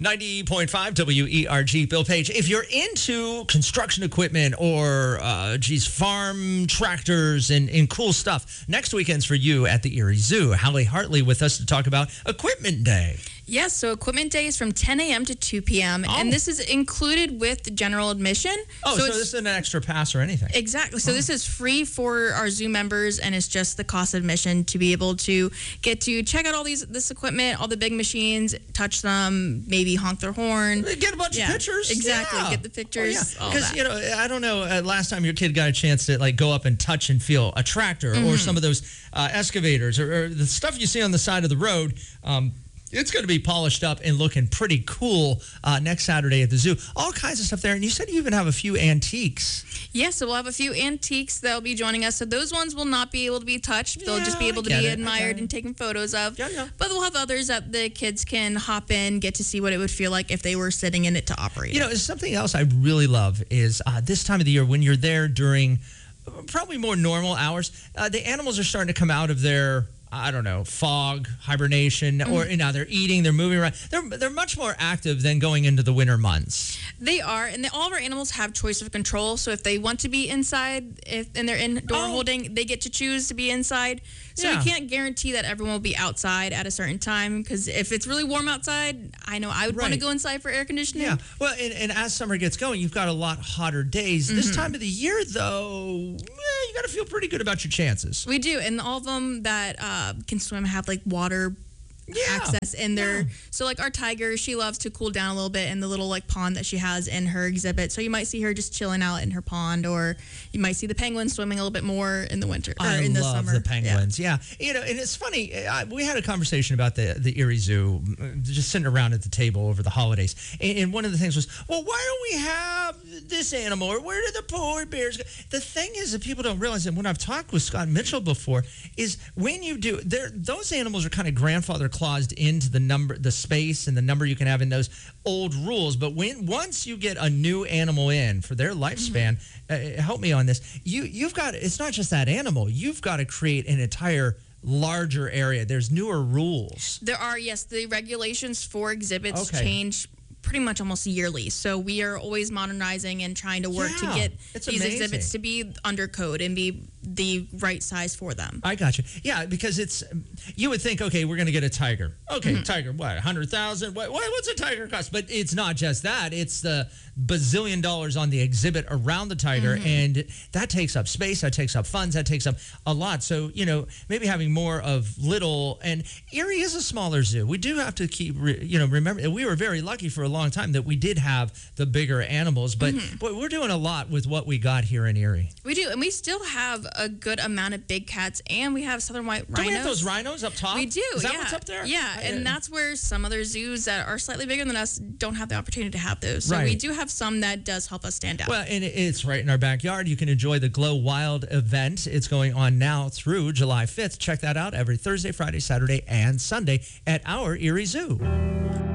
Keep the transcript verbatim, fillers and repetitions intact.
ninety point five W E R G, Bill Page. If you're into construction equipment or, uh, geez, farm tractors and, and cool stuff, next weekend's for you at the Erie Zoo. Hallie Hartley with us to talk about Equipment Day. Yes, so Equipment Day is from ten a.m. to two p.m. Oh. And this is included with general admission. Oh, so, it's, this isn't an extra pass or anything? Exactly. So oh. this is free for our zoo members, and it's just the cost of admission to be able to get to check out all these this equipment, all the big machines, touch them, maybe honk their horn. Get a bunch yeah, of pictures. Exactly. Yeah. Get the pictures. Because, oh, yeah. you know, I don't know, uh, last time your kid got a chance to, like, go up and touch and feel a tractor mm-hmm. or some of those uh, excavators or, or the stuff you see on the side of the road, um, it's going to be polished up and looking pretty cool uh, next Saturday at the zoo. All kinds of stuff there. And you said you even have a few antiques. Yes, so we'll have a few antiques that will be joining us. So those ones will not be able to be touched. They'll yeah, just be able to be be it. admired and taken photos of. Yeah, yeah. But we'll have others that the kids can hop in, get to see what it would feel like if they were sitting in it to operate. You know, something else I really love is uh, this time of the year when you're there during probably more normal hours, uh, the animals are starting to come out of their... I don't know, fog, hibernation, mm-hmm. or you know, they're eating, they're moving around. They're they're much more active than going into the winter months. They are, and they, all of our animals have choice of control. So if they want to be inside, if and they're indoor oh. holding, they get to choose to be inside. So yeah. we can't guarantee that everyone will be outside at a certain time, because if it's really warm outside, I know I would right. want to go inside for air conditioning. Yeah, well, and, and as summer gets going, you've got a lot hotter days. Mm-hmm. This time of the year, though, eh, you got to feel pretty good about your chances. We do, and all of them that uh, can swim have like water yeah. access in there. Yeah. So like our tiger, she loves to cool down a little bit in the little like pond that she has in her exhibit. So you might see her just chilling out in her pond, or you might see the penguins swimming a little bit more in the winter or I in the love summer. the penguins. Yeah. yeah, you know, and it's funny. I, we had a conversation about the the Erie Zoo, just sitting around at the table over the holidays, and, and one of the things was, well, why don't we have this animal, or where did the polar bears go? The thing is that people don't realize, and when I've talked with Scott Mitchell before, is when you do, those animals are kind of grandfather claused into the number, the space and the number you can have in those old rules. But when once you get a new animal in for their lifespan, mm-hmm. uh, help me on this, you, you've got, it's not just that animal, you've got to create an entire larger area. There's newer rules. There are, yes, the regulations for exhibits okay. change pretty much almost yearly. So we are always modernizing and trying to work yeah, to get these amazing. exhibits to be under code and be the right size for them. I got you. Yeah, because it's, you would think, okay, we're going to get a tiger. Okay, mm-hmm. tiger, what, one hundred thousand dollars? What, what's a tiger cost? But it's not just that. It's the bazillion dollars on the exhibit around the tiger, mm-hmm. and that takes up space, that takes up funds, that takes up a lot. So, you know, maybe having more of little, and Erie is a smaller zoo. We do have to keep, you know, remember, we were very lucky for a long time that we did have the bigger animals, but, mm-hmm. but we're doing a lot with what we got here in Erie. We do, and we still have a good amount of big cats, and we have southern white rhinos. Do we have those rhinos up top? We do, Is that yeah. what's up there? Yeah, I, and that's where some other zoos that are slightly bigger than us don't have the opportunity to have those. So right. we do have some that does help us stand out. Well, and it's right in our backyard. You can enjoy the Glow Wild event. It's going on now through July fifth. Check that out every Thursday, Friday, Saturday, and Sunday at our Erie Zoo.